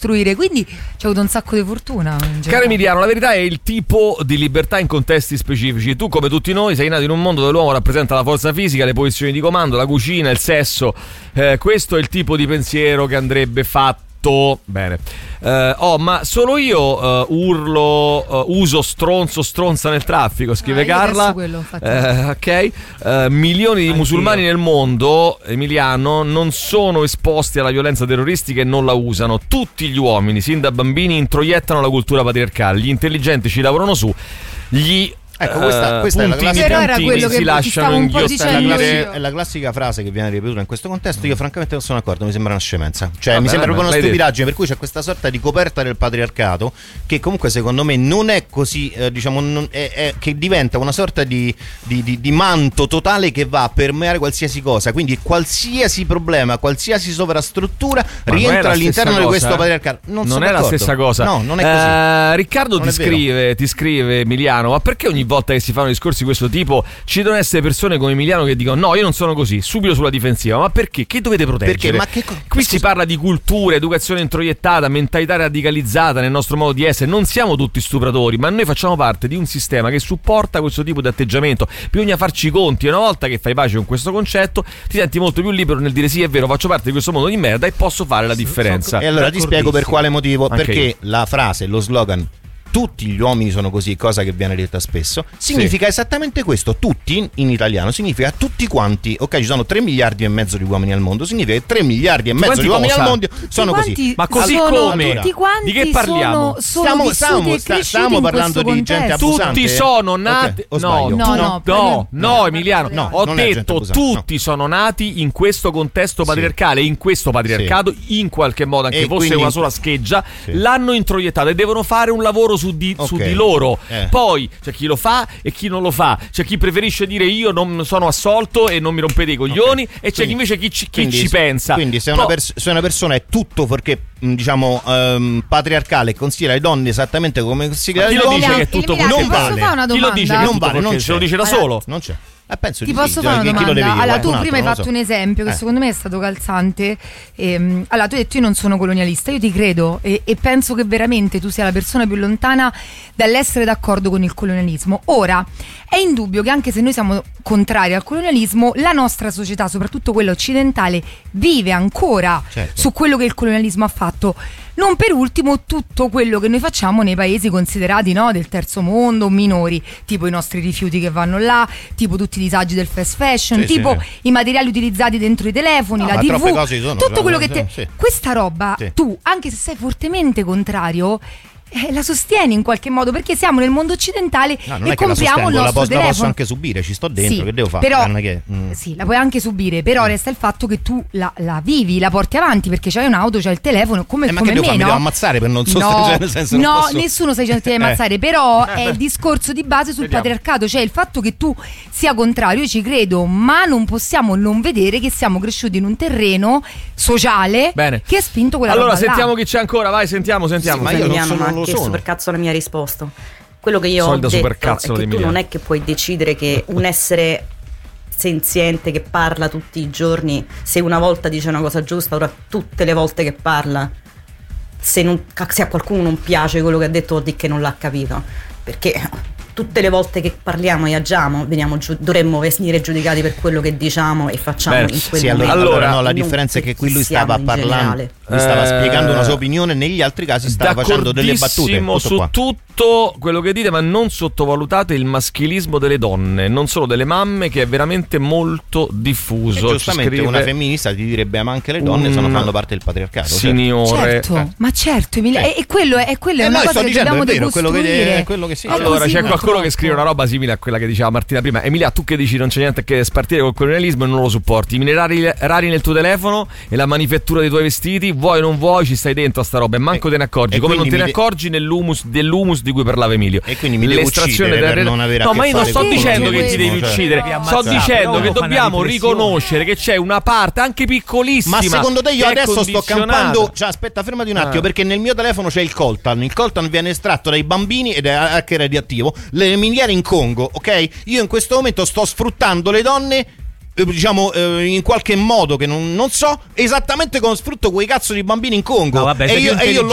costruire, quindi ci ho avuto un sacco di fortuna. Caro Emiliano, la verità è il tipo di libertà in contesti specifici. Tu, come tutti noi, sei nato in un mondo dove l'uomo rappresenta la forza fisica, le posizioni di comando, la cucina, il sesso. Questo è il tipo di pensiero che andrebbe fatto. Bene. Ma solo io uso stronza nel traffico, scrive Carla. Quello, milioni di musulmani nel mondo, Emiliano, non sono esposti alla violenza terroristica e non la usano. Tutti gli uomini, sin da bambini, introiettano la cultura patriarcale. Gli intelligenti ci lavorano su, gli ecco, questa è la classica, si lasciano inghiottire. È la classica frase che viene ripetuta in questo contesto. Io francamente non sono d'accordo, mi sembra una scemenza. Cioè, mi sembra proprio una stupidaggine, per cui c'è questa sorta di coperta del patriarcato che comunque secondo me non è così, che diventa una sorta di manto totale che va a permeare qualsiasi cosa. Quindi qualsiasi problema, qualsiasi sovrastruttura rientra all'interno di questo patriarcato. Non è la stessa cosa. No, non è così. Riccardo ti scrive Emiliano, ma perché ogni volta che si fanno discorsi di questo tipo ci devono essere persone come Emiliano che dicono no, io non sono così, subito sulla difensiva? Ma perché? Che dovete proteggere? Qui si parla di cultura, educazione introiettata, mentalità radicalizzata nel nostro modo di essere. Non siamo tutti stupratori, ma noi facciamo parte di un sistema che supporta questo tipo di atteggiamento. Bisogna farci i conti, e una volta che fai pace con questo concetto ti senti molto più libero nel dire sì, è vero, faccio parte di questo mondo di merda e posso fare la differenza. E allora ti spiego per quale motivo. Anche perché la frase, lo slogan tutti gli uomini sono così, cosa che viene detta spesso, significa esattamente questo. Tutti in italiano significa tutti quanti. Ok, ci sono 3 miliardi e mezzo di uomini al mondo, significa che 3 miliardi e mezzo di uomini al mondo sono così. Ma così come? Tutti quanti di che parliamo? Stiamo parlando di gente abusante. Tutti sono nati. No, Emiliano, ho detto tutti sono nati in questo contesto patriarcale, in questo patriarcato, in qualche modo, anche fosse una sola scheggia, l'hanno introiettato e devono fare un lavoro su di loro. Poi c'è chi lo fa e chi non lo fa. C'è chi preferisce dire io non sono assolto e non mi rompete i coglioni, e c'è invece chi ci pensa. Quindi se una persona è tutto perché patriarcale e considera le donne esattamente come considera chi le lo donne, dice che è tutto non vale. Chi lo dice che non vale, non se lo dice da solo. Non c'è. Ti posso fare una domanda? Allora, tu prima hai fatto un esempio che secondo me è stato calzante. Allora, tu hai detto io non sono colonialista, io ti credo e penso che veramente tu sia la persona più lontana dall'essere d'accordo con il colonialismo. Ora, è indubbio che anche se noi siamo contrari al colonialismo, la nostra società, soprattutto quella occidentale, vive ancora su quello che il colonialismo ha fatto. Non per ultimo tutto quello che noi facciamo nei paesi considerati del terzo mondo, minori, tipo i nostri rifiuti che vanno là, tipo tutti i disagi del fast fashion, i materiali utilizzati dentro i telefoni, la TV, tutto quello che questa roba tu, anche se sei fortemente contrario, la sostieni in qualche modo, perché siamo nel mondo occidentale e compriamo il nostro telefono. La posso anche subire, ci sto dentro, che devo fare? Però, sì, la puoi anche subire, però resta il fatto che tu la vivi, la porti avanti, perché c'hai un'auto, c'hai il telefono, come ma me, che mi devo ammazzare per non sostenere, nel senso non posso... nessuno sta dicendo che ti devi ammazzare, però è il discorso di base sul patriarcato, cioè il fatto che tu sia contrario, io ci credo, ma non possiamo non vedere che siamo cresciuti in un terreno sociale che ha spinto quella roba. Allora sentiamo chi c'è ancora, vai, sentiamo. Sì, ma io non che supercazzo la mia risposta. Quello che io ho detto è che tu non è che puoi decidere che un essere senziente che parla tutti i giorni, se una volta dice una cosa giusta, ora tutte le volte che parla, se a qualcuno non piace quello che ha detto, vuol dire che non l'ha capito, perché tutte le volte che parliamo e agiamo dovremmo venire giudicati per quello che diciamo e facciamo in quel momento. Allora no, la differenza è che qui lui stava parlando, lui stava spiegando una sua opinione, negli altri casi stava facendo delle battute. Su tutto quello che dite, ma non sottovalutate il maschilismo delle donne, non solo delle mamme, che è veramente molto diffuso. E giustamente una femminista ti direbbe ma anche le donne fanno parte del patriarcato. Signore, ma certo, e quello è una cosa che dobbiamo decostruire. Quello che sì. Allora c'è qualcuno che scrive una roba simile a quella che diceva Martina prima. Emilia, tu che dici non c'è niente che spartire col colonialismo e non lo supporti, i minerali rari nel tuo telefono e la manifattura dei tuoi vestiti, vuoi o non vuoi ci stai dento a sta roba e manco te ne accorgi, come non te ne accorgi dell'humus di cui parlava Emilio. E quindi mi devo uccidere per non avere a che fare. Ma io non sto dicendo che ti devi uccidere, sto dicendo che dobbiamo riconoscere che c'è una parte anche piccolissima. Ma secondo te io adesso sto campando? Cioè, aspetta, fermati un attimo, perché nel mio telefono c'è il coltan. Il coltan viene estratto dai bambini ed è anche radioattivo. Le miniere in Congo, ok? Io in questo momento sto sfruttando le donne, diciamo in qualche modo che non so, esattamente come sfrutto quei cazzo di bambini in Congo. No, vabbè, e io